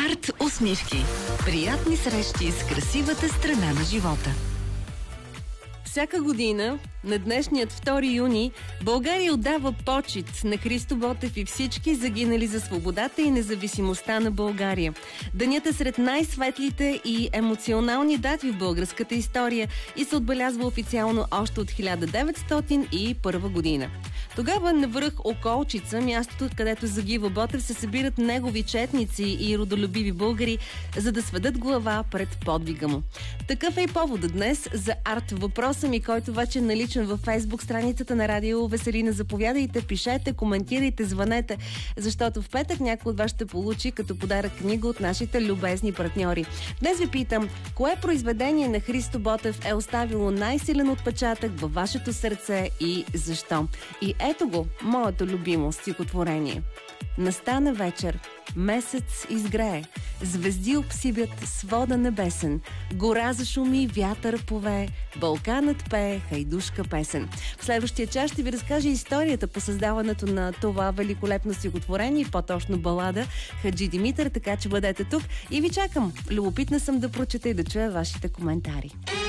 Арт усмивки. Приятни срещи с красивата страна на живота. Всяка година, на днешният 2 юни, България отдава почит на Христо Ботев и всички загинали за свободата и независимостта на България. Денят е сред най-светлите и емоционални дати в българската история и се отбелязва официално още от 1901 година. Тогава на връх Околчица, мястото, където загива Ботев, се събират негови четници и родолюбиви българи, за да сведат глава пред подвига му. Такъв е и поводът днес за арт въпроса ми, който вече е наличен във Фейсбук страницата на Радио Веселина. Заповядайте, пишете, коментирайте, звънете, защото в петък някой от вас ще получи като подарък книга от нашите любезни партньори. Днес ви питам, кое произведение на Христо Ботев е оставило най-силен отпечатък във вашето сърце и защо? И ето го, моето любимо стихотворение. Настана вечер, месец изгрее, звезди обсибят свода небесен, гора зашуми, вятър повее, Балканът пее хайдушка песен. В следващия час ще ви разкажа историята по създаването на това великолепно стихотворение, по-точно балада Хаджи Димитър, така че бъдете тук и ви чакам. Любопитна съм да прочета и да чуя вашите коментари.